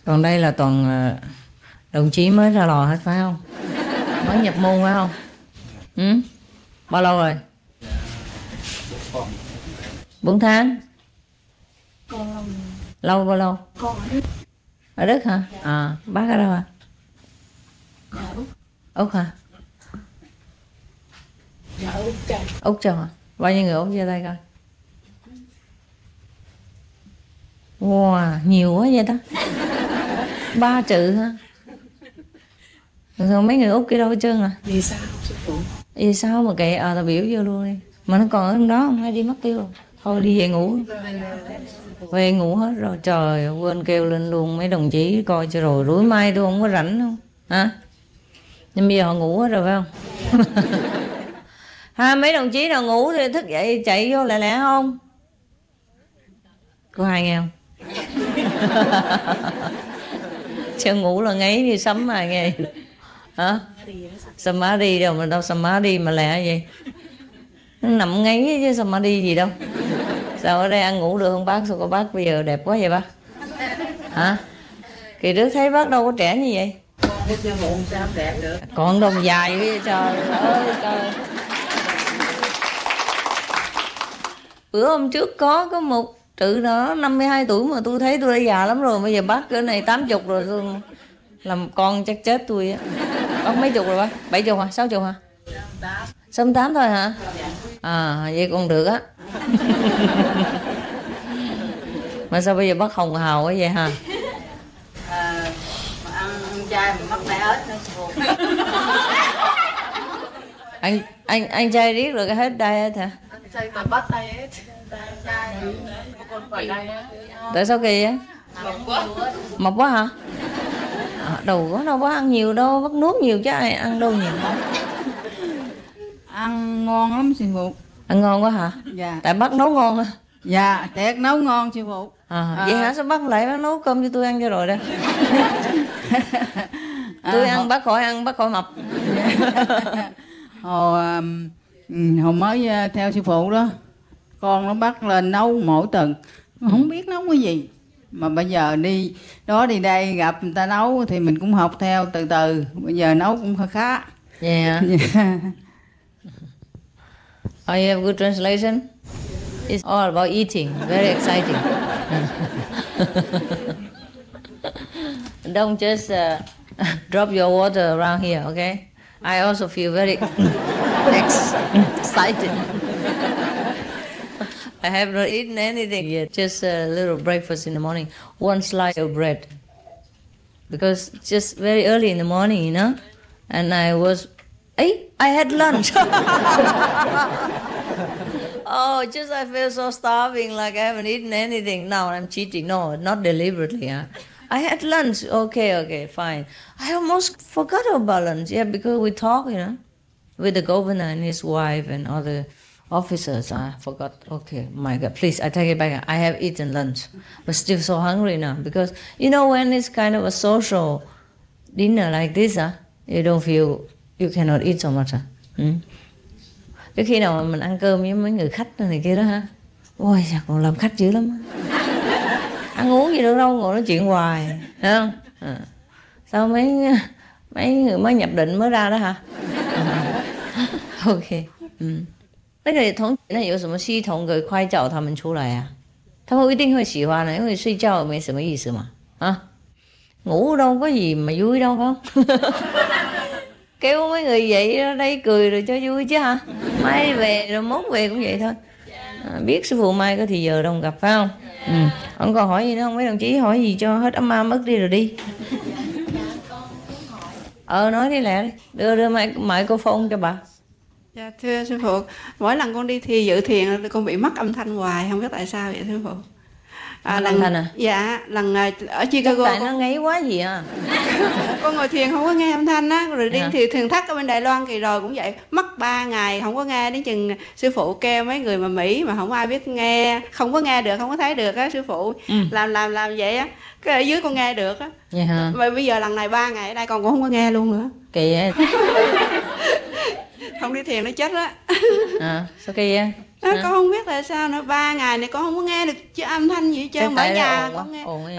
Còn đây là toàn đồng chí mới ra lò hết phải không? Mới nhập môn phải không? Ừ? Bao lâu rồi? 4 tháng. Lâu bao lâu? Con ở Đức. Ở Đức hả? À, bác ở đâu à? Dạ Úc. Úc hả? Dạ Úc trời. Úc chồng à? Bao nhiêu người Úc giơ tay coi? Wow, nhiều quá vậy đó. 3 chữ hả? Rồi mấy người Úc kia đâu hết trơn à? Vì sao sư phụ? Vì sao mà kệ tao biểu vô luôn đi. Mà nó còn ở trong đó không? Hay đi mất tiêu rồi? Thôi đi về ngủ. Về ngủ hết rồi. Trời, quên kêu lên luôn mấy đồng chí coi cho rồi. Rủi mai tôi không có rảnh đâu. Hả? Nhưng bây giờ họ ngủ hết rồi phải không? Ha, mấy đồng chí nào ngủ thì thức dậy chạy vô lẹ lẹ không? Cô Hai nghe không? Chứ ngủ là ngáy như sấm mà nghe. Hả? Samadhi đâu mà đâu Samadhi mà lẹ vậy? Nó nằm ngáy chứ Samadhi gì đâu. Sao ở đây ăn ngủ được không bác? Sao cô bác bây giờ đẹp quá vậy bác? Hả? Kỳ trước thấy bác đâu có trẻ như vậy. Sao đẹp được? Còn đồng dài với trời ơi trời. Bữa hôm trước có một tự đó 52 tuổi mà tôi thấy tôi đã già lắm rồi. Bây giờ bác cỡ này 80 rồi tôi làm con chắc chết tôi á. Bác mấy chục rồi bác? 70 hả? 60 hả? 68 thôi hả? À vậy còn được á. Mà sao bây giờ bác hồng hào quá vậy hả? Ăn chay mà mắc mẹ ớt nữa sư phụ. Anh trai riết rồi cái hết diet hả? Anh chay mà bắt tay hết. Chay con phải đây á. Tại sao kỳ á? Mập quá. Mập quá hả? Đầu có đâu có ăn nhiều đâu, bác nuốt nhiều chứ ai ăn đâu nhiều. Ăn ngon lắm sư phụ. Ăn ngon quá hả? Dạ. Tại bác nấu ngon hả? Dạ, thiệt nấu ngon sư phụ. Vậy hả? Sao bác lại bác nấu cơm cho tôi ăn cho rồi đó. Tôi ăn bác khỏi mập. Hồi mới theo sư phụ đó, con nó bắt lên nấu mỗi tuần, không biết nấu cái gì. Mà bây giờ đi đó đi đây gặp người ta nấu thì mình cũng học theo từ từ. Bây giờ nấu cũng khá khá. Yeah. Oh, you have good translation? It's all about eating. Very exciting. Don't just drop your water around here, okay? I also feel very excited. I have not eaten anything yet. Just a little breakfast in the morning. One slice of bread. Because just very early in the morning, you know? And I had lunch. Oh, just I feel so starving, like I haven't eaten anything. Now I'm cheating. No, not deliberately. I had lunch. Okay, fine. I almost forgot about lunch. Yeah, because we talk, you know, with the governor and his wife and other officers. I forgot. Okay, my God, please, I take it back. I have eaten lunch, but still so hungry now. Because, you know, when it's kind of a social dinner like this, you don't feel, you cannot eat so much. Cái khi nào mà mình ăn cơm với mấy người khách này kia đó hả? Ôi, còn làm khách dữ lắm. Ăn uống gì đâu đâu, ngồi nói chuyện hoài, thấy không? Sao mấy người mới nhập định mới ra đó hả? OK， 那个同那有什么系统可以快叫他们出来啊？他们一定会喜欢的，因为睡觉没什么意思嘛，ngủ đâu có gì mà vui đâu phải không? Kêu mấy người vậy đó, đây cười rồi cho vui chứ hả? Mai về rồi mốt về cũng vậy thôi. Biết sư phụ mai có thì giờ đâu gặp phải không? Ông còn hỏi gì nữa không? Mấy đồng chí hỏi gì cho hết ấm ma mất đi rồi đi. Nói đi lẹ đi. Đưa microphone cho bà. Dạ thưa sư phụ, mỗi lần con đi thi dự thiền con bị mất âm thanh hoài, không biết tại sao vậy sư phụ. Âm thanh à? Dạ, lần ở Chicago. Tại nó ngáy quá gì à? Con ngồi thiền không có nghe âm thanh á, rồi đi thì thiền thất ở bên Đài Loan kỳ rồi cũng vậy, mất 3 ngày không có nghe, đến chừng sư phụ kêu mấy người mà Mỹ mà không ai biết nghe, không có nghe được, không có thấy được á sư phụ. Làm vậy á, cái ở dưới con nghe được á. Vậy hả? Mà bây giờ lần này 3 ngày ở đây con cũng không có nghe luôn nữa. Kỳ vậy. Không đi thiền nó chết á. Sao kỳ vậy? Con không biết tại sao nữa, 3 ngày này con không có nghe được chứ âm thanh gì hết trơn. Ở nhà con nghe,